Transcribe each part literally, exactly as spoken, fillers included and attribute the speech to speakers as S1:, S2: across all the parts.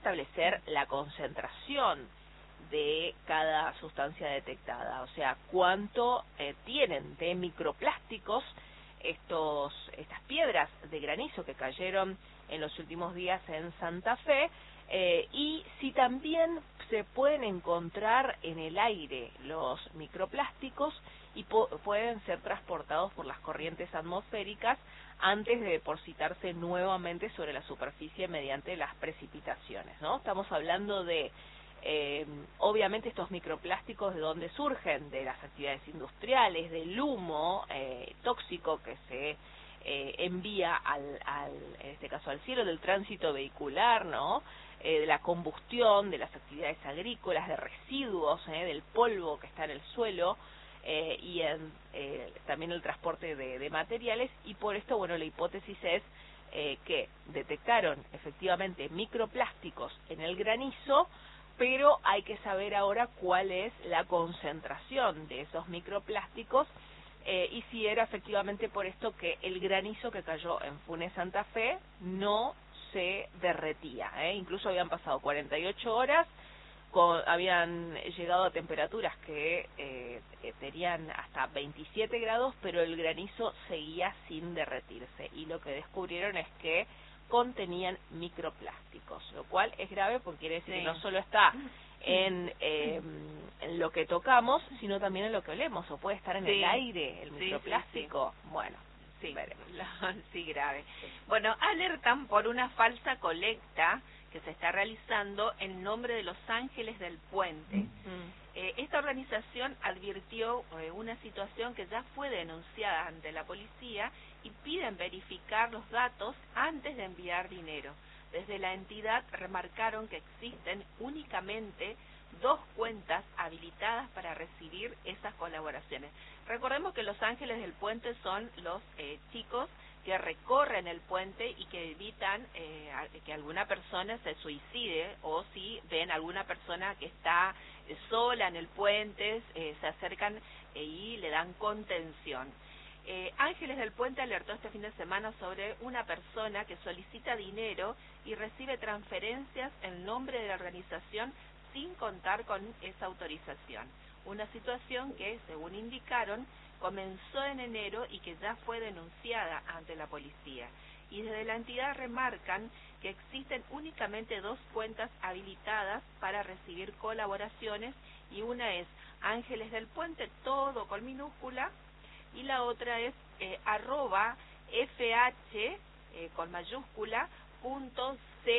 S1: establecer la concentración de cada sustancia detectada, o sea, cuánto eh, tienen de microplásticos estos estas piedras de granizo que cayeron en los últimos días en Santa Fe, eh, y si también se pueden encontrar en el aire los microplásticos y po pueden ser transportados por las corrientes atmosféricas antes de depositarse nuevamente sobre la superficie mediante las precipitaciones, ¿no? Estamos hablando de Eh, obviamente estos microplásticos, ¿de dónde surgen? De las actividades industriales, del humo eh, tóxico que se eh, envía al, al, en este caso al cielo, del tránsito vehicular, ¿no? Eh, de la combustión, de las actividades agrícolas, de residuos, eh, del polvo que está en el suelo, eh, y en, eh, también el transporte de, de materiales, y por esto, bueno, la hipótesis es eh, que detectaron efectivamente microplásticos en el granizo, pero hay que saber ahora cuál es la concentración de esos microplásticos, eh, y si era efectivamente por esto que el granizo que cayó en Funes Santa Fe no se derretía, ¿eh? Incluso habían pasado cuarenta y ocho horas, con, habían llegado a temperaturas que eh, tenían hasta veintisiete grados, pero el granizo seguía sin derretirse, y lo que descubrieron es que contenían microplásticos, lo cual es grave porque quiere decir sí. que no solo está en, eh, en lo que tocamos, sino también en lo que olemos, o puede estar en sí. el aire, el microplástico. Sí, sí, sí. Bueno,
S2: sí, sí, grave. Bueno, alertan por una falsa colecta que se está realizando en nombre de los Ángeles del Puente. Mm. Eh, esta organización advirtió eh, una situación que ya fue denunciada ante la policía y piden verificar los datos antes de enviar dinero. Desde la entidad remarcaron que existen únicamente dos cuentas habilitadas para recibir esas colaboraciones. Recordemos que los Ángeles del Puente son los eh, chicos que recorren el puente y que evitan eh, que alguna persona se suicide, o si ven a alguna persona que está eh, sola en el puente, eh, se acercan eh, y le dan contención. Eh, Ángeles del Puente alertó este fin de semana sobre una persona que solicita dinero y recibe transferencias en nombre de la organización sin contar con esa autorización. Una situación que, según indicaron, comenzó en enero y que ya fue denunciada ante la policía. Y desde la entidad remarcan que existen únicamente dos cuentas habilitadas para recibir colaboraciones, y una es Ángeles del Puente, todo con minúscula, y la otra es eh, arroba fh eh, con mayúscula punto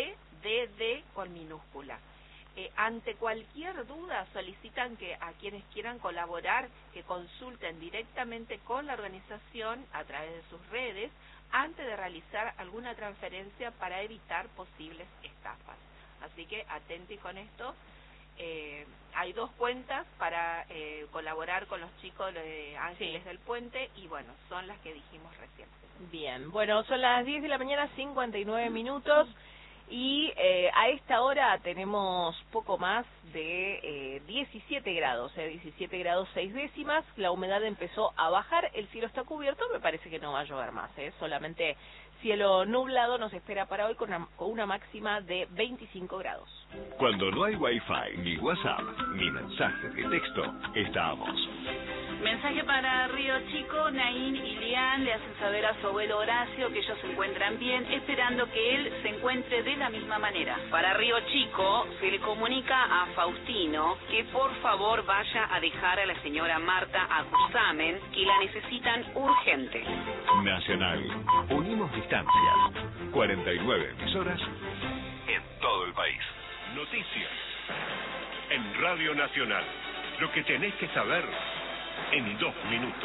S2: cdd con minúscula. Eh, ante cualquier duda solicitan que a quienes quieran colaborar que consulten directamente con la organización a través de sus redes antes de realizar alguna transferencia para evitar posibles estafas. Así que atenti con esto. Eh, hay dos cuentas para eh, colaborar con los chicos de Ángeles sí. del Puente, y bueno, son las que dijimos recién.
S1: Bien, bueno, son las diez de la mañana, cincuenta y nueve minutos, y eh, a esta hora tenemos poco más de eh, diecisiete grados, eh, diecisiete grados seis décimas, la humedad empezó a bajar, el cielo está cubierto, me parece que no va a llover más, eh, solamente cielo nublado nos espera para hoy con una, con una máxima de veinticinco grados.
S3: Cuando no hay wifi, ni WhatsApp, ni mensaje de texto, estamos.
S4: Mensaje para Río Chico. Naín y Lian le hacen saber a su abuelo Horacio que ellos se encuentran bien, esperando que él se encuentre de la misma manera. Para Río Chico se le comunica a Faustino que por favor vaya a dejar a la señora Marta a Cusamen, que la necesitan urgente.
S3: Nacional. Unimos distancias. cuarenta y nueve emisoras en todo el país. Noticias en Radio Nacional. Lo que tenés que saber en dos minutos.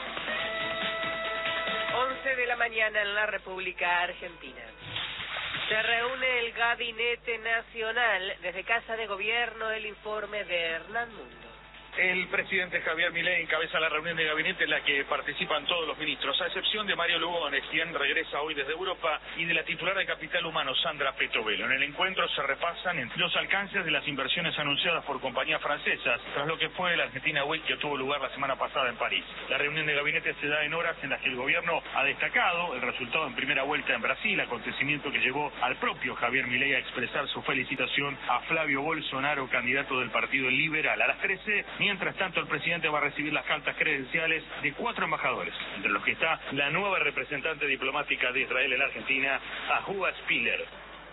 S5: once de la mañana en la República Argentina. Se reúne el Gabinete Nacional. Desde Casa de Gobierno, el informe de Hernán Mundo.
S6: El presidente Javier Milei encabeza la reunión de gabinete en la que participan todos los ministros, a excepción de Mario Lugones, quien regresa hoy desde Europa, y de la titular de Capital Humano, Sandra Petovelo. En el encuentro se repasan los alcances de las inversiones anunciadas por compañías francesas, tras lo que fue la Argentina Week que tuvo lugar la semana pasada en París. La reunión de gabinete se da en horas en las que el gobierno ha destacado el resultado en primera vuelta en Brasil, acontecimiento que llevó al propio Javier Milei a expresar su felicitación a Flavio Bolsonaro, candidato del Partido Liberal. A las trece, mientras tanto, el presidente va a recibir las cartas credenciales de cuatro embajadores, entre los que está la nueva representante diplomática de Israel en la Argentina, Ahua Spiller.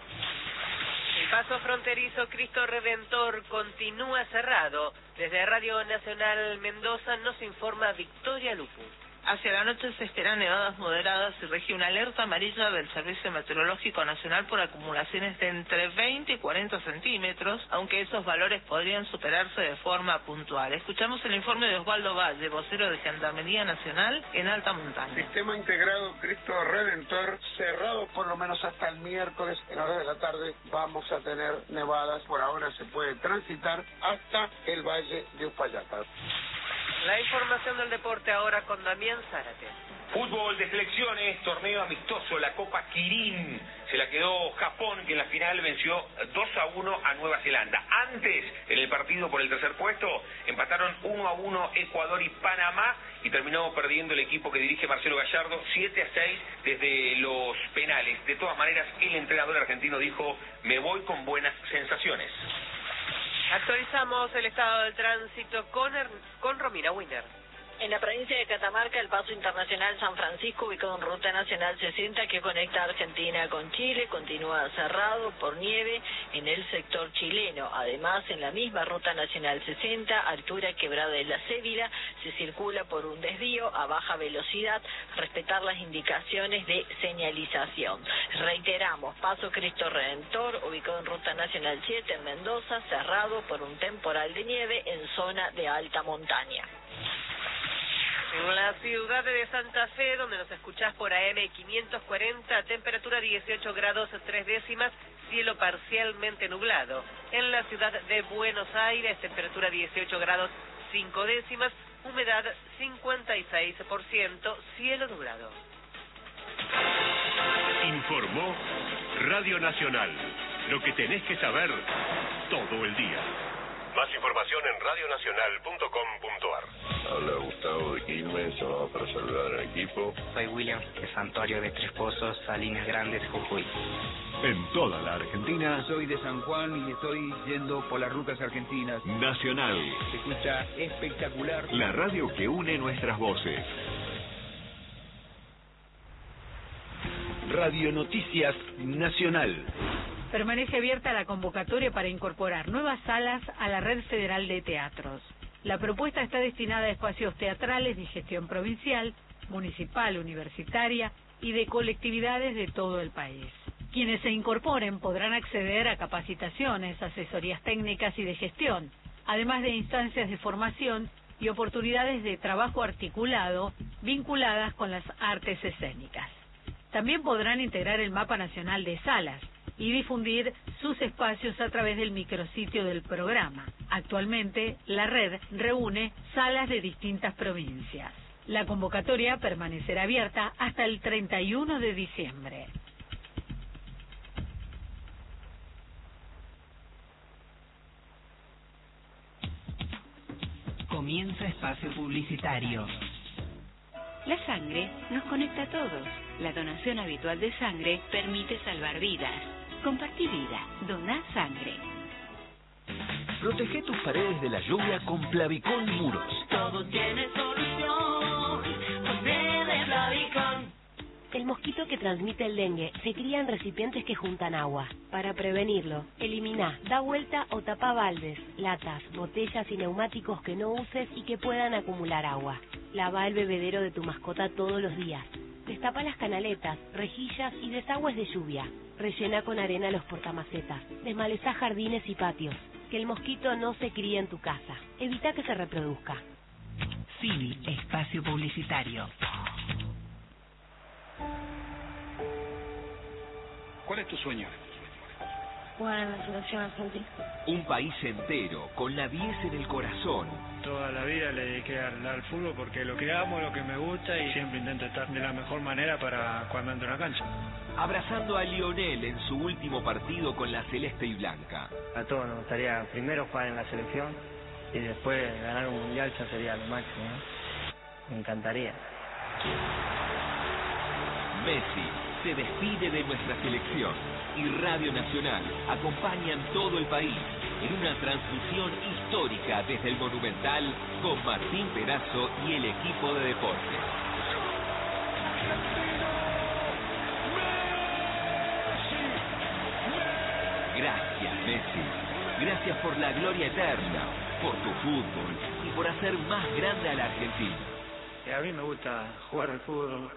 S5: El paso fronterizo Cristo Redentor continúa cerrado. Desde Radio Nacional Mendoza nos informa Victoria Lupu.
S7: Hacia la noche se esperan nevadas moderadas y rige una alerta amarilla del Servicio Meteorológico Nacional por acumulaciones de entre veinte y cuarenta centímetros, aunque esos valores podrían superarse de forma puntual. Escuchamos el informe de Osvaldo Valle, vocero de Gendarmería Nacional en alta montaña.
S8: Sistema integrado Cristo Redentor cerrado por lo menos hasta el miércoles en horas de la tarde. Vamos a tener nevadas, por ahora se puede transitar hasta el Valle de Uspallata.
S5: La información del deporte ahora con Damián Zárate.
S9: Fútbol de selecciones, torneo amistoso, la Copa Kirin. Se la quedó Japón, que en la final venció dos a uno a Nueva Zelanda. Antes, en el partido por el tercer puesto, empataron uno a uno Ecuador y Panamá, y terminó perdiendo el equipo que dirige Marcelo Gallardo siete a seis desde los penales. De todas maneras, el entrenador argentino dijo: me voy con buenas sensaciones.
S5: Actualizamos el estado del tránsito con, er, con Romina Winer.
S10: En la provincia de Catamarca, el paso internacional San Francisco, ubicado en Ruta Nacional sesenta, que conecta Argentina con Chile, continúa cerrado por nieve en el sector chileno. Además, en la misma Ruta Nacional sesenta, altura Quebrada de la Cévila, se circula por un desvío a baja velocidad, respetar las indicaciones de señalización. Reiteramos, paso Cristo Redentor, ubicado en Ruta Nacional siete en Mendoza, cerrado por un temporal de nieve en zona de alta montaña.
S5: En la ciudad de Santa Fe, donde nos escuchás por A M quinientos cuarenta, temperatura dieciocho grados tres décimas, cielo parcialmente nublado. En la ciudad de Buenos Aires, temperatura dieciocho grados cinco décimas, humedad cincuenta y seis por ciento, cielo nublado.
S3: Informó Radio Nacional. Lo que tenés que saber todo el día. Más información en radio nacional punto com punto a r.
S11: Habla Gustavo de Quilmes, llamado para saludar al equipo.
S12: Soy William, de Santuario de Tres Pozos, Salinas Grandes, Jujuy.
S3: En toda la Argentina.
S13: Soy de San Juan y estoy yendo por las rutas argentinas.
S3: Nacional.
S13: Se escucha espectacular.
S3: La radio que une nuestras voces. Radio Noticias Nacional.
S14: Permanece abierta la convocatoria para incorporar nuevas salas a la Red Federal de Teatros. La propuesta está destinada a espacios teatrales de gestión provincial, municipal, universitaria y de colectividades de todo el país. Quienes se incorporen podrán acceder a capacitaciones, asesorías técnicas y de gestión, además de instancias de formación y oportunidades de trabajo articulado vinculadas con las artes escénicas. También podrán integrar el mapa nacional de salas y difundir sus espacios a través del micrositio del programa. Actualmente, la red reúne salas de distintas provincias. La convocatoria permanecerá abierta hasta el treinta y uno de diciembre.
S15: Comienza espacio publicitario. La sangre nos conecta a todos. La donación habitual de sangre permite salvar vidas. Compartí vida. Doná sangre.
S16: Protege tus paredes de la lluvia con Plavicón Muros.
S17: Todo tiene solución. Posee Plavicón.
S18: El mosquito que transmite el dengue se cría en recipientes que juntan agua. Para prevenirlo, elimina, da vuelta o tapa baldes, latas, botellas y neumáticos que no uses y que puedan acumular agua. Lava el bebedero de tu mascota todos los días. Destapa las canaletas, rejillas y desagües de lluvia. Rellena con arena los portamacetas. Desmalezá jardines y patios. Que el mosquito no se críe en tu casa. Evita que se reproduzca.
S15: Cini, espacio publicitario.
S19: ¿Cuál es tu sueño? jugar en la selección argentina.
S16: Un país entero, con la diez en el corazón.
S20: Toda la vida le dediqué al, al fútbol porque lo que amo, lo que me gusta y siempre intento estar de la mejor manera para cuando entro en la cancha.
S16: Abrazando a Lionel en su último partido con la celeste y blanca.
S21: A todos nos gustaría primero jugar en la selección y después ganar un mundial, ya sería lo máximo, ¿no? Me encantaría.
S16: Messi se despide de nuestra selección y Radio Nacional acompaña en todo el país en una transmisión histórica desde el Monumental con Martín Perazo y el equipo de deportes. Gracias, Messi. Gracias por la gloria eterna, por tu fútbol y por hacer más grande a la Argentina.
S20: A mí me gusta jugar al fútbol.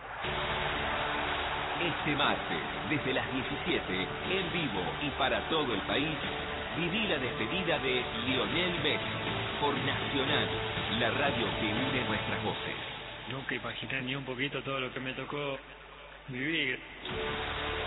S16: Este martes, desde las diecisiete, en vivo y para todo el país, viví la despedida de Lionel Messi por Nacional, la radio que une nuestras voces.
S20: Nunca imaginé ni un poquito todo lo que me tocó vivir.